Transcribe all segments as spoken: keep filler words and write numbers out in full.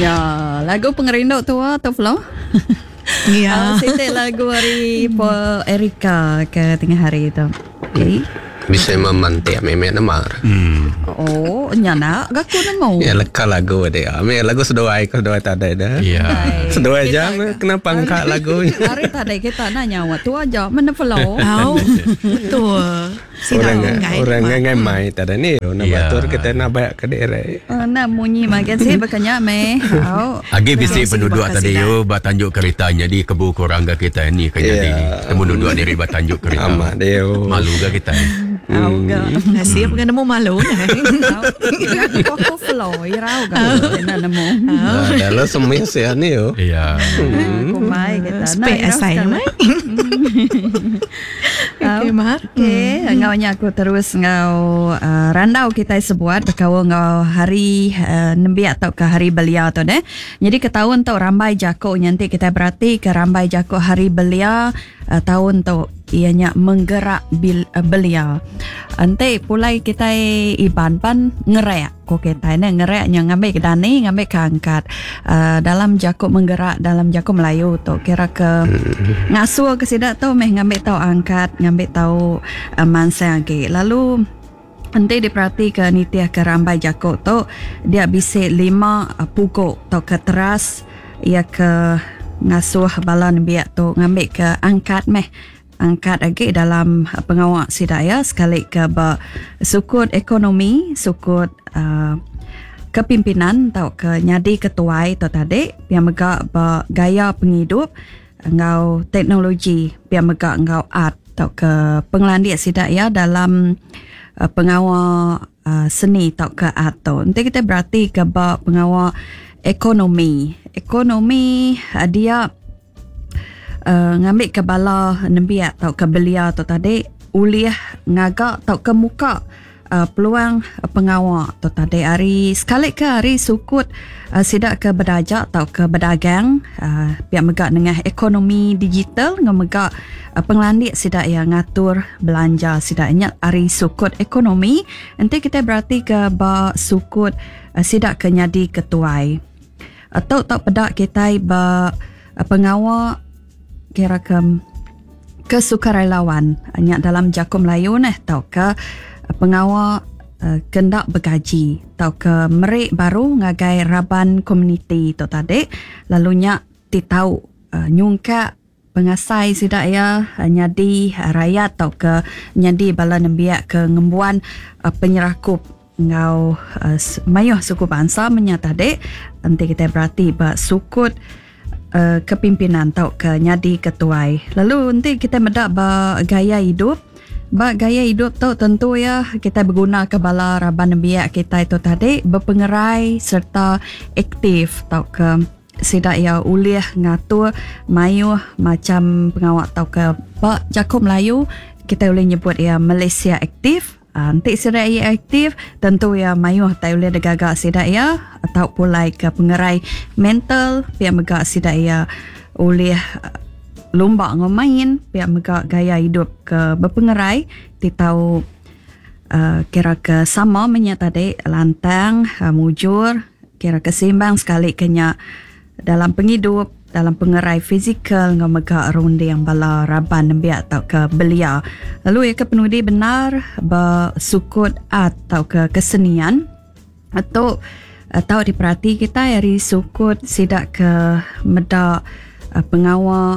Ya, lagu pengerindok tu atau flow? Ya. Uh, Siti lagu hari po Erika ke tengah hari itu. Okay. Bisa memantik memang nama. Hmm. Oh, nyana gaku namo. Ya leka lagu dia. Ame lagu sedoai ko sedoai tadi dah. Ya. Sedoai jam kenapa angkat lagunya? Hari tadi kita nanya waktu aja mana flow. Oh, betul. Orang orang ngai mai tadi ni. Nak batur kita nak bayak ke daerah. Uh, nak munyi makan sih bakanya me. Oh. Agi bisi penduduk tadi yo batanjuk keretanya di kebu korang ga kita ni kan jadi temu duduk dari batanjuk kereta. Amat dia. Malu ga kita. Au ga. Nasib kan nemu malu nah. Kok flow irau ga na namo. Dalam semua saya ni yo. Ya. Ko mai kita. Spek asai mai. Okay, Mar. Okay, ngau nya aku terus ngau uh, randau kita sebuat berkawa ngau hari uh, nembi atau ke hari belia tu deh. Jadi ke tahun tu rambai jako nanti kita berarti ke rambai jako hari belia uh, tahun tu ianya menggerak bil, uh, belia. Ante pulai kita iban pan ngereak ko kita ni ngereak yang ngambil ke dani ngambil ke angkat uh, dalam jako menggerak dalam jako Melayu tu kira ke ngasuh ke sidak tu meh ngambil tahu angkat ngambil tahu uh, mansa lagi lalu nanti diperhati ke nitiah ke rambai jako tu dia bisa lima uh, pukuk atau ke teras ia ke ngasuh balan biak tu ngambil ke angkat meh angkat lagi dalam pengawak sidaya sekali ke ba sukut ekonomi sukut uh, kepimpinan atau ke nyadi ketuai tu tadi yang megak ba gaya penghidup ngau teknologi yang megak ngau art atau ke pengelandia sidaya dalam uh, pengawak uh, seni atau ke art tu nanti kita berarti ke ba pengawak ekonomi ekonomi uh, dia Uh, ngambil ke bala nembiak atau ke belia atau tadi uliah ngagak atau ke muka uh, peluang uh, pengawal atau tadi hari sekali ke hari sukut uh, sidak ke berdajak atau ke berdagang uh, biar megak dengan ekonomi digital dengan megak uh, penglandik sidak yang ngatur belanja sidaknya hari sukut ekonomi nanti kita berarti ke ba sukut uh, sidak ke nyadi ketuai atau tak pedak kita ba uh, pengawal kira ke kesukarelawan hanya dalam jako Melayu nah tau ke pengawal uh, kendak bergaji tau ke merik baru ngagai raban komuniti tu tadi lalunya titau uh, nyungka pengasai sidak ya nyadi rakyat tau ke nyadi bala nembiak ke ngembuan uh, penyerakup ngau uh, mayuh suku bangsa menyata dek nanti kita berarti ba sukut Uh, kepimpinan tau ke nyadi ketuai. Lalu nanti kita medak ba gaya hidup. Ba gaya hidup tau tentu ya kita berguna ke bala raban biak kita itu tadi berpengerai serta aktif tau ke sidak ya uliah ngatur mayu macam pengawak tau ke ba jako Melayu kita boleh nyebut ya Malaysia aktif. Uh, nanti sidak ia aktif tentu ya mayuh tak boleh degagak sidak ya atau pulai ke pengerai mental pihak megak sidak ya oleh uh, lomba ngomain pihak megak gaya hidup ke berpengerai titau uh, kira ke sama menyata tadi lantang uh, mujur kira ke seimbang sekali kenya dalam penghidup dalam pengerai fizikal dengan megak ronde yang bala raban nembiak atau ke belia. Lalu ya ke penudi benar bersukut art atau ke kesenian atau atau diperhati kita dari sukut sidak ke medak uh, pengawal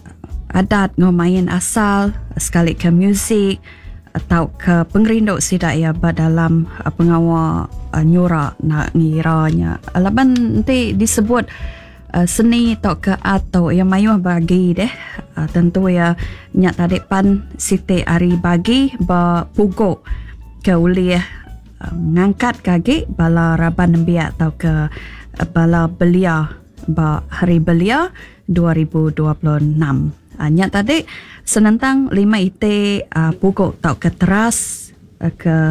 adat ngomain asal sekali ke muzik atau ke pengerinduk sidak ya dalam uh, pengawal uh, nyura nak ngiranya. Alaban nanti disebut Uh, seni atau ke atau yang mayuh bagi deh uh, tentu ya nyak tadi pan siti hari bagi ba pugo ke uliah uh, ngangkat kaki bala raban nembiak atau ke uh, bala belia ba hari belia dua ribu dua puluh enam uh, nyak tadi senentang lima ite uh, pugo atau ke teras uh, ke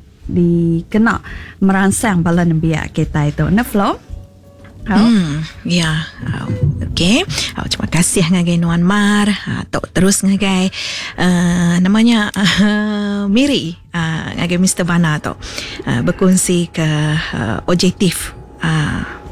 dikena merangsang bala nembiak kita itu na flow. Oh. Hmm, ya, oh, okey. Oh, terima kasih ngagai Nuan Mar. Atau terus ngagai uh, namanya uh, Miri, uh, ngagai Mister Bana tu uh, berkongsi ke uh, objektif uh,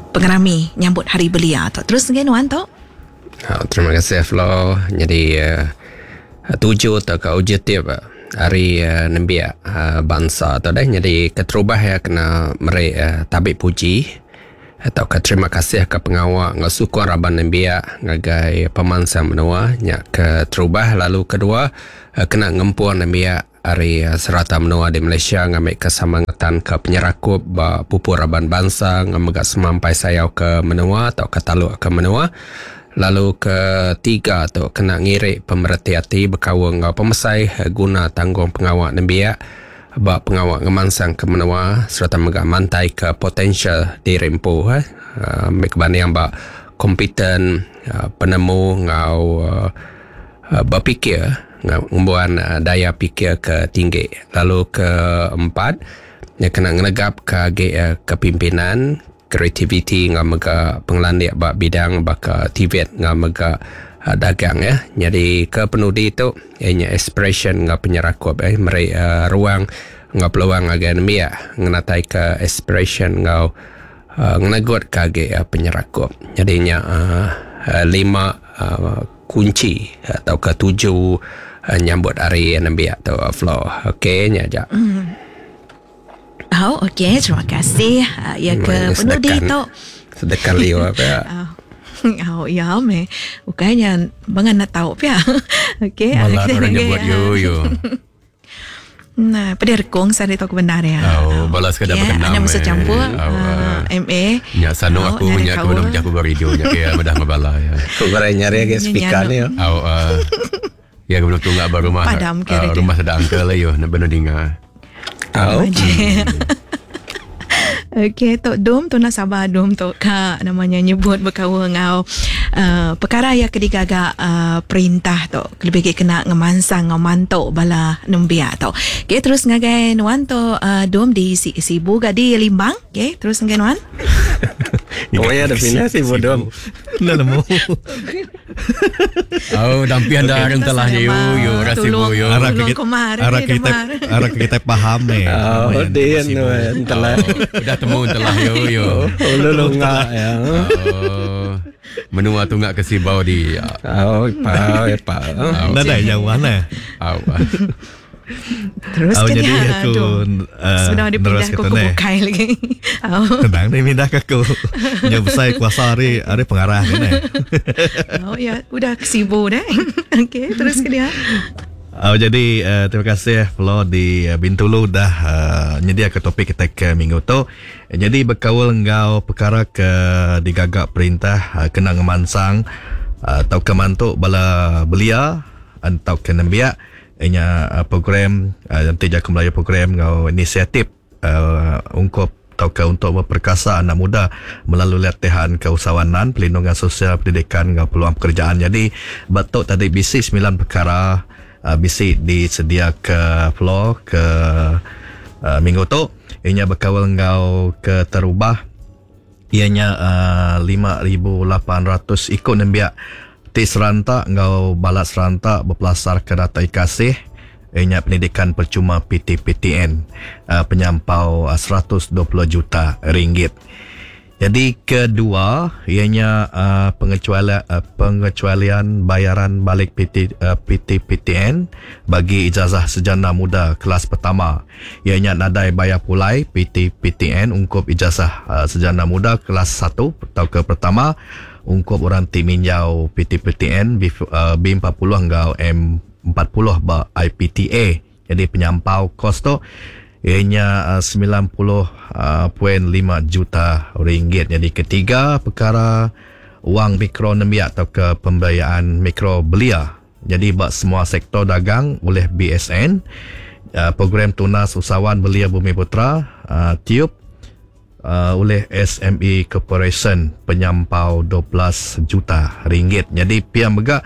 pengerami nyambut Hari Belia Tok. Terus dengan Wan Tok. Ha, terima kasih Flo. Jadi uh, tujuh atau ke objektif uh, Hari uh, Nembiak uh, bangsa tu dah. Jadi keterubah ya kena meri uh, tabik puji atau ke terima kasih ke pengawal ngau sukun Raban Nembiak ngagai pemangsa menua nyak keterubah. Lalu kedua uh, kena ngempuan Nembiak Hari uh, serata menua di Malaysia ngambil kesamangatan ke penyerakup ba pupur Raban bangsa ngamegak semampai sayau ke menua atau ke taluk ke menua. Lalu ketiga tu kena ngirik pemerhati hati berkawal ngau pemesai guna tanggung pengawal Nembiak bak pengawal ngemansang ke menua serta megak mantai ke potensial dirempu eh uh, yang bak kompeten uh, penemu ngau uh, uh, berfikir ngau ngembuan uh, daya fikir ke tinggi. Lalu keempat dia kena ngenegap ke uh, kepimpinan kreativiti ngah mega pengelandik bak bidang bak T V ngah mega uh, dagang ya. Jadi ke penudi itu ianya expression ngah penyerakup eh meri uh, ruang ngah peluang agen mia ngenatai ke expression ngah uh, ngenagut kage uh, penyerakup. Jadinya uh, uh, lima uh, kunci atau ke tujuh uh, nyambut hari Nembiak tu uh, flow. Okey nya aja. Mm. Oh, okey. Terima kasih. Uh, ya ke penudi tu. Sedekah liu apa ya? Oh, ya me. Bukannya bangan nak tahu pia. Okey. Malah orang nyebut yo yo. Nah, pada rekong saya tahu benar ya. Oh, balas kada berkenal. Ana mesti campur uh, M A. Nya sano aku nya aku belum jago radio nya kaya bedah mabala ya. Kau berai nyari ke speaker ni yo. Oh, ya belum tunggak baru rumah. Rumah sedang ke lah yo nak benar dengar. Oh. Okey, Tok Dom tu nak sabar Dom tu ka namanya nyebut berkawa ngau uh, perkara yang kedigagak uh, perintah tu lebih ke kena ngemansang ngamantok bala Nembiak tu. Okey, terus ngagai Nuan tu uh, Dom di si, sibu gadi Limbang. Okey, terus ngagai Nuan. Oh ya, ada pindah sibu Dom. Nah lemu. Oh, dampian dah orang telah yo yo rasibu yo. Arah kita arah kita arah kita paham ni. Oh, dia Nuan telah. Dah temu telah yo yo. Oh, lu ngak ya. Oh. Menua tu ngak ke sibau di. Oh, pa pa. Dah dah jauh mana? Oh. Terus oh, ke jadi dia aku uh, sebenarnya dia pindah ke bukai lagi. Oh. Tenang dia pindah ke aku. Yang besar kuasa hari hari pengarah ni. Oh ya, udah sibuk dah. Okey, terus ke dia. Oh, jadi uh, terima kasih Flo di uh, Bintulu dah uh, nyedia ke topik kita ke minggu tu. Jadi berkawal engkau perkara ke digagak perintah uh, kena ngemansang uh, atau kemantuk bala belia atau ke Nembiak. Ianya uh, program uh, nanti jaga Melayu program ngau inisiatif uh, ungkap atau ke untuk memperkasa anak muda melalui latihan keusahawanan, pelindungan sosial, pendidikan ngau peluang pekerjaan. Jadi batuk tadi bisi sembilan perkara uh, bisi disedia ke floor ke uh, minggu tu. Ianya berkawal ngau ke terubah ianya uh, lima ribu lapan ratus ikut Nembiak ti serantak ngau balat serantak berpelasar ke data kasih ianya pendidikan percuma P T P T N uh, penyampau uh, seratus dua puluh juta ringgit. Jadi kedua ianya uh, pengecualian uh, pengecualian bayaran balik P T uh, P T P T N bagi ijazah sarjana muda kelas pertama. Ianya nadai bayar pulai P T P T N ungkup ijazah uh, sarjana muda kelas satu atau ke pertama ungkup orang tim minjau P T P T N B empat puluh hingga M empat puluh ba I P T A. Jadi penyampau kos tu ianya uh, sembilan puluh perpuluhan lima juta ringgit. Jadi ketiga perkara wang mikro Nembiak atau ke pembiayaan mikro belia. Jadi bak semua sektor dagang oleh B S N uh, program tunas usahawan belia Bumi Putra uh, tiup Uh, oleh S M E Corporation penyampau dua belas juta ringgit. Jadi pihak megak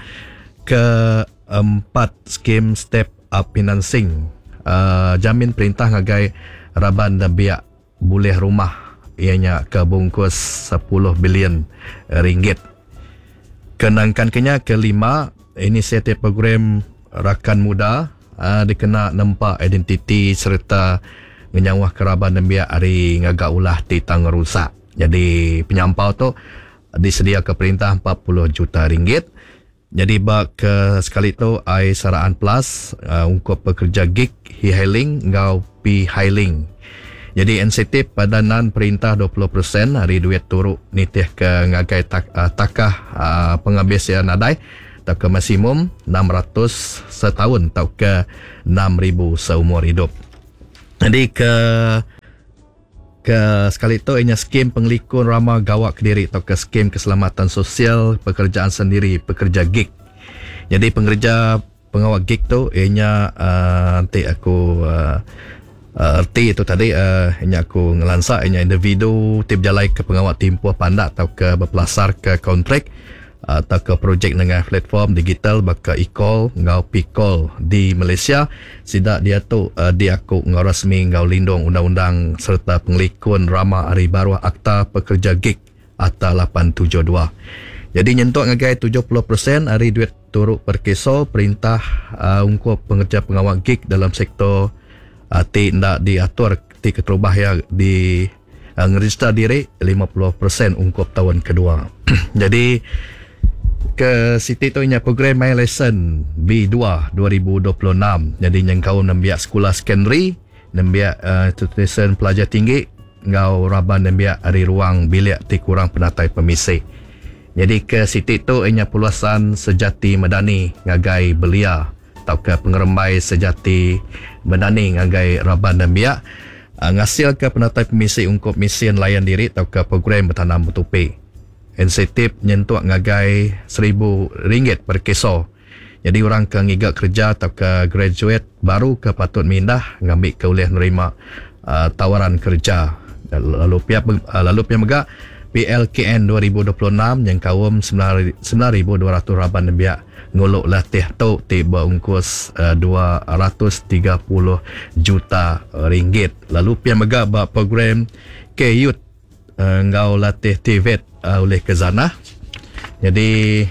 keempat skim step up financing uh, jamin perintah ngagai Raban Nembiak boleh rumah ianya kebungkus sepuluh bilion ringgit. Kenangkan kenya kelima inisiatif program rakan muda uh, dikena nampak identiti serta menyawah kerabat Nembiak hari ngagak ulah ti tang rusak. Jadi penyampau tu disedia ke perintah empat puluh juta ringgit. Jadi bak ke sekali tu ai saraan plus uh, untuk pekerja gig e-hailing ngau p-hailing. Jadi insentif padanan perintah dua puluh peratus hari duit turuk nitih ke ngagai tak, uh, takah uh, penghabisian adai atau ke maksimum enam ratus setahun atau ke enam ribu seumur hidup. Jadi ke ke sekali itu ianya skim penglikun ramah gawak Kediri atau ke skim keselamatan sosial pekerjaan sendiri pekerja gig. Jadi pengerja pengawal gig tu ianya uh, nanti aku uh, uh, erti itu tadi uh, ianya aku ngelansak ianya individu tip jalai ke pengawal timpuh pandak atau ke berpelasar ke kontrak atau ke projek dengan platform digital baka e-call ngau p-call di Malaysia sidak dia tu uh, dia aku ngau rasmi ngau lindung undang-undang serta penglikun ramah hari baru Akta Pekerja Gig Akta lapan tujuh dua. Jadi nyentuk ngagai tujuh puluh peratus hari duit turuk per keso perintah uh, untuk pengerja pengawal gig dalam sektor uh, ti ndak diatur ti keterubah ya di uh, ngeregister diri lima puluh peratus untuk tahun kedua. Jadi ke Siti tu inya program My Lesson B dua dua ribu dua puluh enam. Jadi yang kau nambiak sekolah secondary, nambiak uh, tulisan pelajar tinggi, ngau raban nambiak hari ruang bilik ti kurang penatai pemisih. Jadi ke Siti tu inya puluasan sejati medani ngagai belia atau ke pengerembai sejati medani ngagai raban nambiak uh, ngasil ke penatai pemisih untuk mesin layan diri atau ke program bertanam bertupi. Insentif nyentuak ngagai seribu ringgit per keso. Jadi orang ke ngigak kerja atau ke graduate baru ke patut mindah ngambil ke boleh menerima uh, tawaran kerja. Lalu pihak uh, lalu pihak megak P L K N dua ribu dua puluh enam yang kawum sembilan ribu dua ratus raban biak nguluk latih tu tiba ungkus uh, dua ratus tiga puluh juta ringgit. Lalu pihak megak bak program K-Youth uh, ngau latih T V E T Uh, oleh Khazanah. Jadi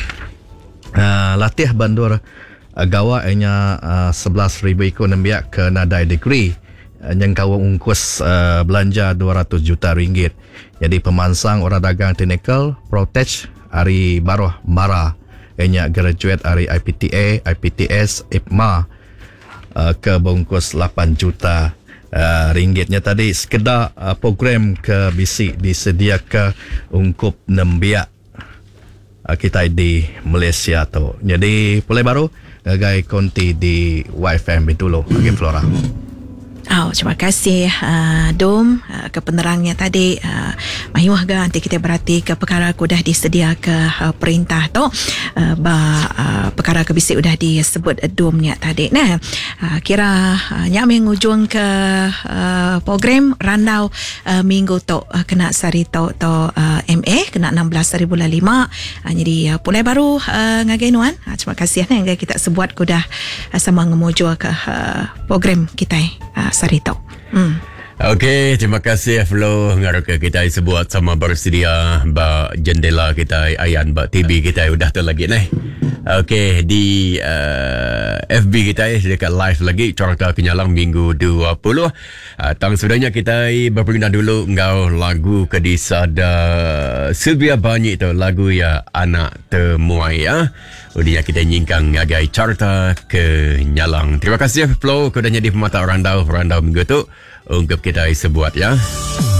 uh, latih bandur uh, gawa ianya uh, sebelas ribu ikut nembiak ke nadai degree uh, yang kau ungkus uh, belanja dua ratus juta ringgit. Jadi pemansang orang dagang teknikal protech hari baruh mara ianya graduate hari I P T A, I P T S, I P M A uh, ke bungkus lapan juta Uh, ringgitnya tadi sekedar uh, program ke bisik disediakan untuk nembiak uh, kita di Malaysia tu. Jadi boleh baru gagai konti di Y F M Bintulu bagi Flora. Oh, terima kasih uh, Dom uh, ke penerangnya tadi. Uh, Mahiwah ga nanti kita berarti ke perkara aku dah disedia ke uh, perintah tu. Uh, ba uh, perkara ke bisik udah disebut uh, Domnya tadi. Nah, uh, kira uh, nyak mengujung ke uh, program randau uh, minggu tu uh, kena sari tu tu uh, M A kena enam belas ribu lima. Uh, jadi uh, pulai baru uh, ngagai nuan. Uh, terima kasih nah ngagai kita sebuat ku dah uh, sama ngemuju ke uh, program kita uh, Sarito. Hmm. Okey, terima kasih Flo ngaruka kita sebuat sama bersedia ba jendela kita ayan ba T V kita udah tu lagi nih. Okey, di uh, F B kita dekat live lagi Carta Kenyalang minggu dua puluh. Uh, tang sudahnya kita berpindah dulu ngau lagu kedisada Sylvia Banyi tu lagu ya anak temuai ya. Udah kita nyingkang ngagai Carta Kenyalang. Terima kasih Flo kau dah jadi pemata randau randau minggu tu. Ungkap kita sebuat ya.